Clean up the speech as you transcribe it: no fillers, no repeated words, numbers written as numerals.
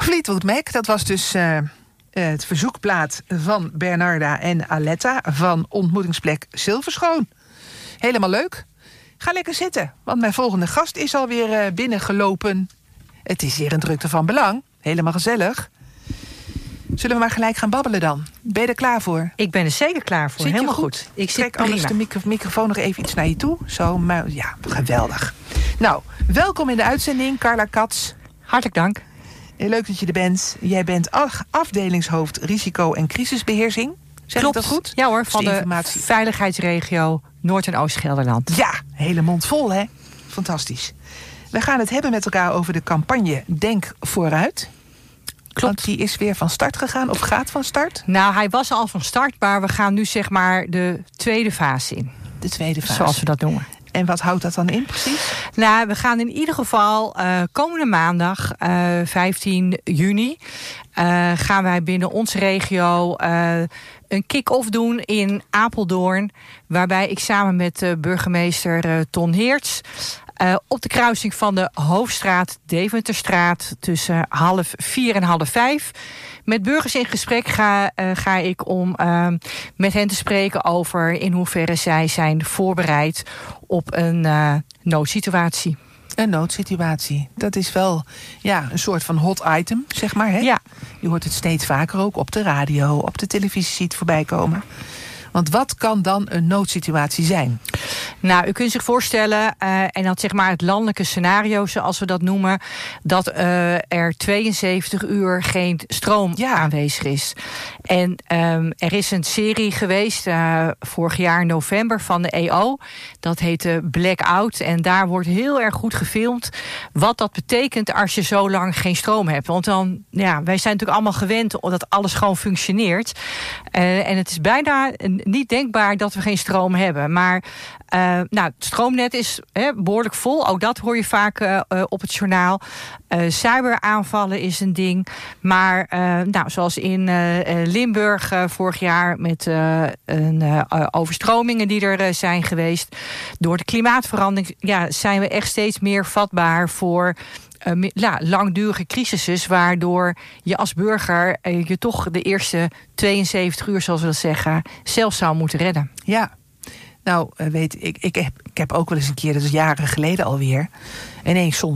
Fleetwood Mac, dat was dus het verzoekplaat van Bernarda en Aletta van ontmoetingsplek Zilverschoon. Helemaal leuk. Ga lekker zitten, want mijn volgende gast is alweer binnengelopen. Het is hier een drukte van belang. Helemaal gezellig. Zullen we maar gelijk gaan babbelen dan? Ben je er klaar voor? Ik ben er zeker klaar voor. Zit je helemaal goed? goed. Ik zit Trek anders prima. de microfoon nog even iets naar je toe. Zo, maar ja, geweldig. Nou, welkom in de uitzending, Carla Katz. Hartelijk dank. Leuk dat je er bent. Jij bent afdelingshoofd risico- en crisisbeheersing. Zeg Klopt. ik dat goed? Ja hoor, van de informatie. veiligheidsregio Noord- en Oost-Gelderland. Ja, hele mond vol, hè? Fantastisch. We gaan het hebben met elkaar over de campagne Denk Vooruit. Klopt. Want die is weer van start gegaan, of gaat van start? Nou, hij was al van start, maar we gaan nu zeg maar de tweede fase in. De tweede fase. Zoals we dat noemen. En wat houdt dat dan in precies? Nou, we gaan in ieder geval komende maandag, 15 juni... gaan wij binnen onze regio een kick-off doen in Apeldoorn. Waarbij ik samen met burgemeester Ton Heerts... op de kruising van de Hoofdstraat, Deventerstraat... tussen 4:30 en 5:30... met burgers in gesprek ga ik om met hen te spreken over in hoeverre zij zijn voorbereid op een noodsituatie. Een noodsituatie. Dat is wel een soort van hot item, zeg maar. Hè? Ja. Je hoort het steeds vaker ook op de radio, op de televisie ziet voorbij komen. Want wat kan dan een noodsituatie zijn? Nou, u kunt zich voorstellen, en dat zeg maar het landelijke scenario, zoals we dat noemen, dat er 72 uur geen stroom aanwezig is. En er is een serie geweest, vorig jaar in november, van de EO. Dat heette Blackout. En daar wordt heel erg goed gefilmd wat dat betekent als je zo lang geen stroom hebt. Want dan, wij zijn natuurlijk allemaal gewend dat alles gewoon functioneert. En het is bijna niet denkbaar dat we geen stroom hebben. Maar het stroomnet is behoorlijk vol. Ook dat hoor je vaak op het journaal. Cyberaanvallen is een ding. Maar zoals in Limburg vorig jaar met overstromingen die er zijn geweest. Door de klimaatverandering zijn we echt steeds meer vatbaar voor langdurige crisissen, waardoor je als burger je toch de eerste 72 uur, zoals we dat zeggen, zelf zou moeten redden. Ja. Nou, ik heb ook wel eens een keer, dat is jaren geleden alweer, ineens zonder